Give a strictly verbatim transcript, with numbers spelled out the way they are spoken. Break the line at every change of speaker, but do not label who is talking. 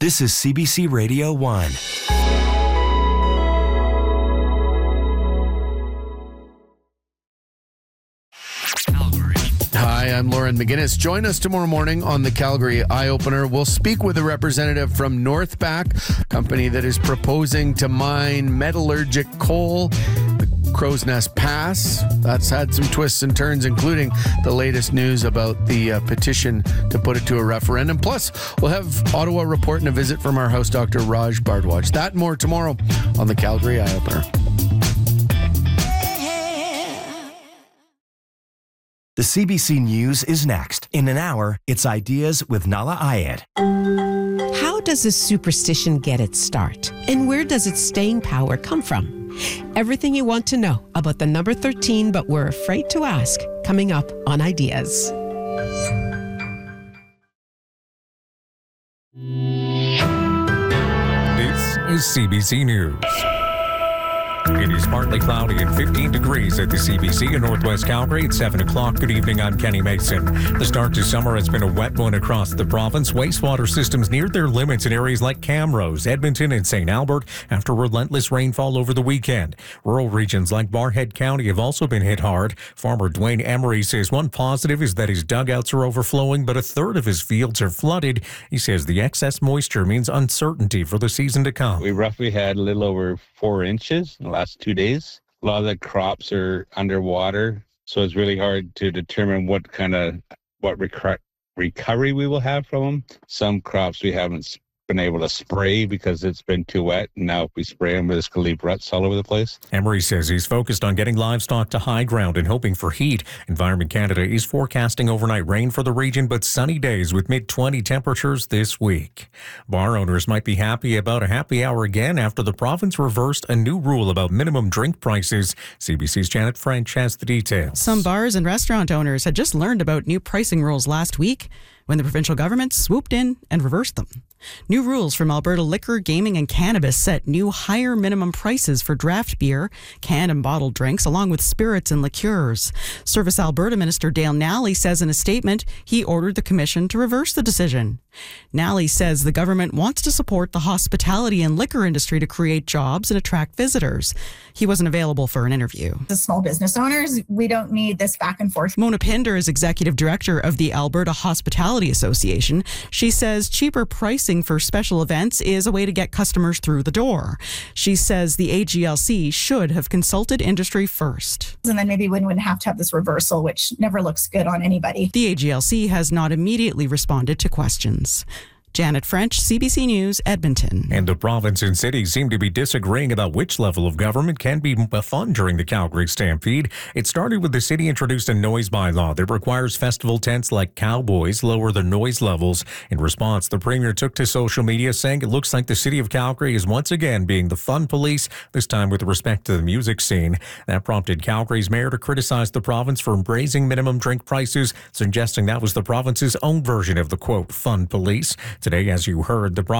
This is C B C Radio one.
Hi, I'm Lauren McGinnis. Join us tomorrow morning on the Calgary Eye Opener. We'll speak with a representative from Northback, a company that is proposing to mine metallurgic coal. The Crow's Nest Pass. That's had some twists and turns, including the latest news about the uh, petition to put it to a referendum. Plus, we'll have Ottawa Report and a visit from our house doctor, Raj Bardwaj. That and more tomorrow on the Calgary Eye Opener.
The C B C News is next. In an hour, it's Ideas with Nala Ayed.
How does a superstition get its start? And where does its staying power come from? Everything you want to know about the number thirteen, but we're afraid to ask, coming up on Ideas.
This is C B C News. It is partly cloudy and fifteen degrees at the C B C in Northwest Calgary at seven o'clock. Good evening, I'm Kenny Mason. The start to summer has been a wet one across the province. Wastewater systems neared their limits in areas like Camrose, Edmonton, and Saint Albert after relentless rainfall over the weekend. Rural regions like Barrhead County have also been hit hard. Farmer Dwayne Emery says one positive is that his dugouts are overflowing, but a third of his fields are flooded. He says the excess moisture means uncertainty for the season to come.
We roughly had a little over four inches in the last two days. A lot of the crops are underwater, so it's really hard to determine what kind of what rec- recovery we will have from them. Some crops we haven't been able to spray because it's been too wet. Now if we spray them, we're just going to leave ruts all over the place.
Emery says he's focused on getting livestock to high ground and hoping for heat. Environment Canada is forecasting overnight rain for the region, but sunny days with mid twenty temperatures this week. Bar owners might be happy about a happy hour again after the province reversed a new rule about minimum drink prices. C B C's Janet French has the details.
Some bars and restaurant owners had just learned about new pricing rules last week when the provincial government swooped in and reversed them. New rules from Alberta Liquor, Gaming and Cannabis set new higher minimum prices for draft beer, canned and bottled drinks, along with spirits and liqueurs. Service Alberta Minister Dale Nally says in a statement he ordered the Commission to reverse the decision. Nally says the government wants to support the hospitality and liquor industry to create jobs and attract visitors. He wasn't available for an interview.
The small business owners, we don't need this back and forth.
Mona Pinder is executive director of the Alberta Hospitality Association. She says cheaper pricing for special events is a way to get customers through the door. She says the A G L C should have consulted industry first.
And then maybe we wouldn't have to have this reversal, which never looks good on anybody.
The A G L C has not immediately responded to questions. Janet French, C B C News, Edmonton.
And the province and cities seem to be disagreeing about which level of government can be fun during the Calgary Stampede. It started with the city introduced a noise bylaw that requires festival tents like Cowboys lower the noise levels. In response, the premier took to social media saying it looks like the city of Calgary is once again being the fun police, this time with respect to the music scene. That prompted Calgary's mayor to criticize the province for raising minimum drink prices, suggesting that was the province's own version of the, quote, fun police. Today, as you heard, the